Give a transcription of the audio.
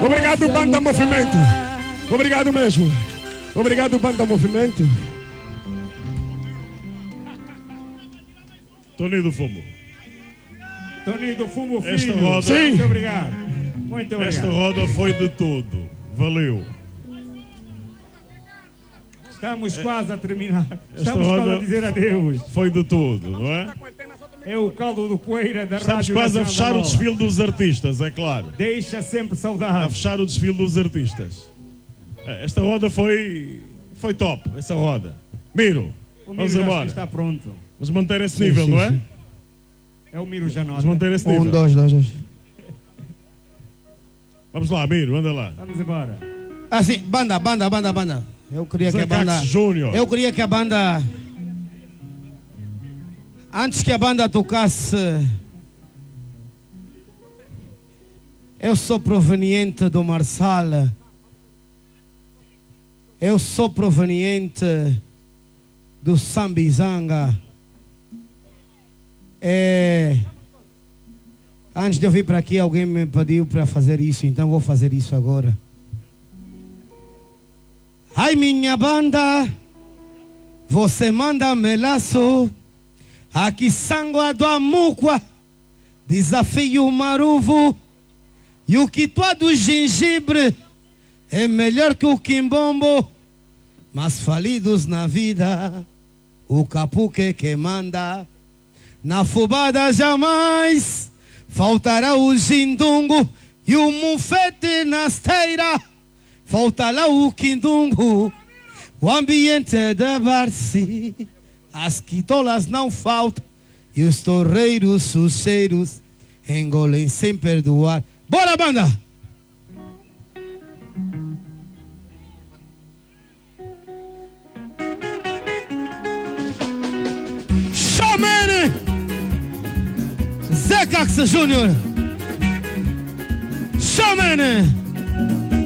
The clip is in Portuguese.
Obrigado, Banda Movimento. Obrigado mesmo. Obrigado, Banda Movimento. Toninho do Fumo. Toninho do Fumo, filho. Esta roda, Sim. Muito obrigado. Muito obrigado. Esta roda foi de tudo. Valeu. Estamos quase a terminar. Esta Estamos quase roda a dizer adeus. foi de tudo, não é? É o caldo do Coeira da Estamos Rádio quase a Nacional fechar da o Nova. desfile dos artistas, é claro. Deixa sempre A saudade. fechar o desfile dos artistas. Esta roda foi top, essa roda. Miro, O Miro vamos já embora. está pronto. Vamos manter esse nível, não é? É o Miro Janota. Vamos manter esse nível. 1, 2, 2. Vamos lá, Miro, anda lá. Vamos embora. Assim, banda. Eu queria que a Zé banda. Cax Júnior. Eu queria que a banda. Antes que a banda tocasse. Eu sou proveniente do Marçal. Eu sou proveniente do Sambizanga. Antes de eu vir para aqui, alguém me pediu para fazer isso, então vou fazer isso agora. Ai, minha banda, você manda melaço, aqui sangua do Amuqua, desafio maruvo, e o quituá do gengibre é melhor que o quimbombo, mas falidos na vida, o capuque que manda, na fubada jamais faltará o gindungo e o mufete na esteira. Falta lá o quindungo, o ambiente é de Barci, as quitolas não faltam e os torreiros suceiros engolem sem perdoar. Bora, banda! Chamene! Zé Cax Júnior! Chamene!